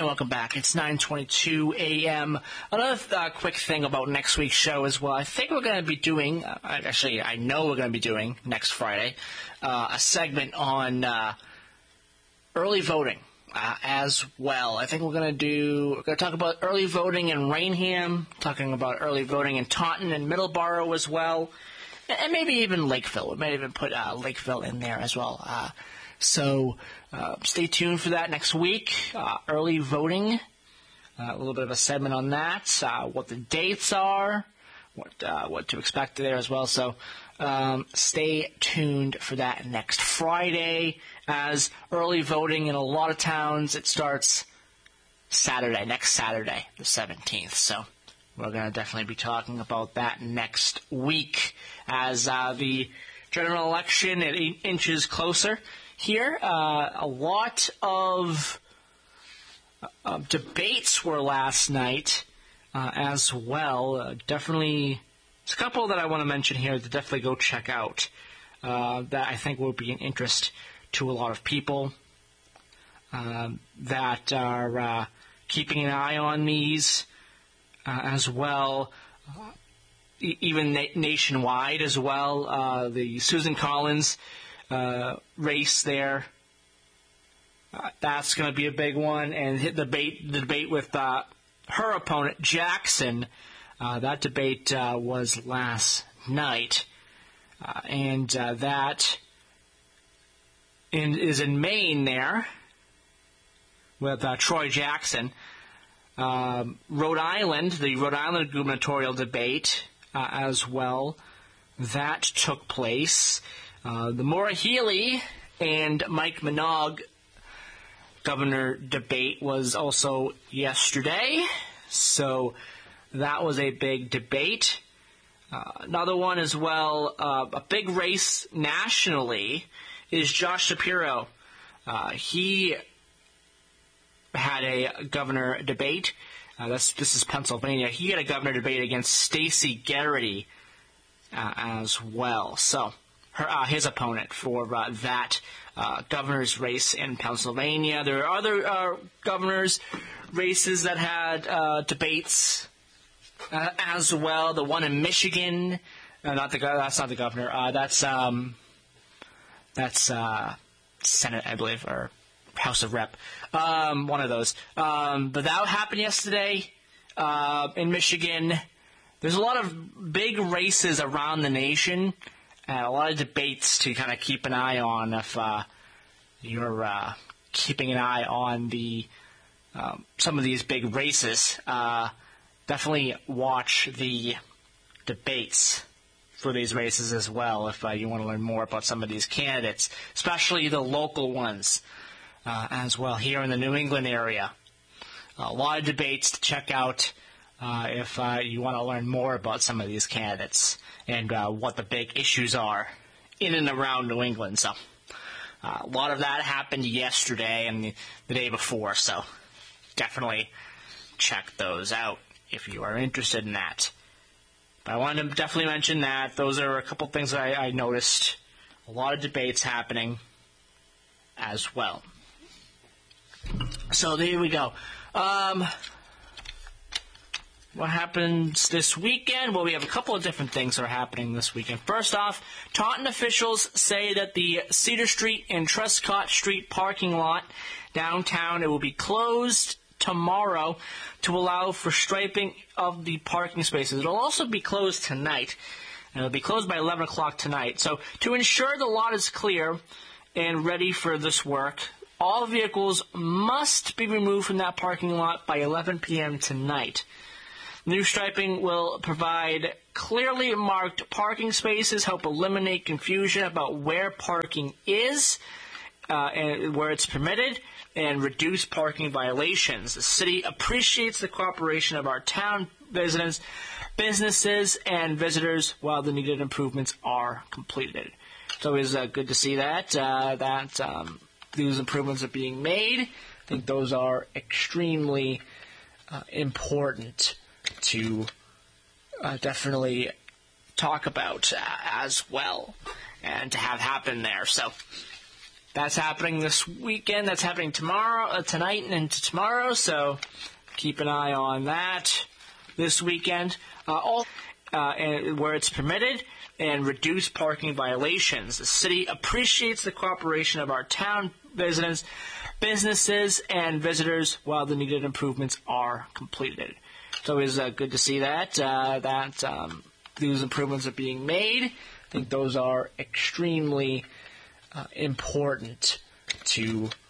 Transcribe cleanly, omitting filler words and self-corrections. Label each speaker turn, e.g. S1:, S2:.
S1: welcome back. It's 9:22 a.m. Another quick thing about next week's show as well. I think we're going to be doing, I know we're going to be doing next Friday, a segment on early voting as well. I think we're going to talk about early voting in Rainham, talking about early voting in Taunton and Middleborough as well, and maybe even Lakeville. We might even put Lakeville in there as well. So stay tuned for that next week. Early voting, a little bit of a segment on that, what the dates are, what to expect there as well. So stay tuned for that next Friday. As early voting in a lot of towns, it starts next Saturday, the 17th. So we're going to definitely be talking about that next week as the general election inches closer. Here, a lot of debates were last night as well. Definitely, there's a couple that I want to mention here to definitely go check out that I think will be an interest to a lot of people that are keeping an eye on these as well. Even nationwide as well. The Susan Collins race there, that's going to be a big one, and the debate with her opponent Jackson. That debate was last night, and that is in Maine there with Troy Jackson. Rhode Island, the Rhode Island gubernatorial debate as well, that took place. The Maura Healey and Mike Minogue governor debate was also yesterday, so that was a big debate. Another one as well, a big race nationally, is Josh Shapiro. He had a governor debate. This is Pennsylvania. He had a governor debate against Stacey Garrity as well. So his opponent for that governor's race in Pennsylvania. There are other governor's races that had debates as well. The one in Michigan, that's not the governor. That's Senate, I believe, or House of Rep. One of those. But that happened yesterday in Michigan. There's a lot of big races around the nation. And a lot of debates to kind of keep an eye on if you're keeping an eye on some of these big races. Definitely watch the debates for these races as well if you want to learn more about some of these candidates, especially the local ones as well here in the New England area. A lot of debates to check out if you want to learn more about some of these candidates and what the big issues are in and around New England. So a lot of that happened yesterday and the day before, so definitely check those out if you are interested in that. But I wanted to definitely mention that. Those are a couple things that I noticed. A lot of debates happening as well. So there we go. What happens this weekend? Well, we have a couple of different things that are happening this weekend. First off, Taunton officials say that the Cedar Street and Trescott Street parking lot downtown, it will be closed tomorrow to allow for striping of the parking spaces. It'll also be closed tonight, and it'll be closed by 11 o'clock tonight. So to ensure the lot is clear and ready for this work, all vehicles must be removed from that parking lot by 11 p.m. tonight. New striping will provide clearly marked parking spaces, help eliminate confusion about where parking is and where it's permitted, and reduce parking violations. The city appreciates the cooperation of our town residents, businesses, and visitors while the needed improvements are completed. It's always good to see that these improvements are being made. I think those are extremely important to definitely talk about as well and to have happen there. So That's happening this weekend. That's happening tonight and into tomorrow. So keep an eye on that this weekend. Where it's permitted, and reduce parking violations. The city appreciates the cooperation of our town residents, businesses, and visitors while the needed improvements are completed. It's always good to see that these improvements are being made. I think those are extremely important to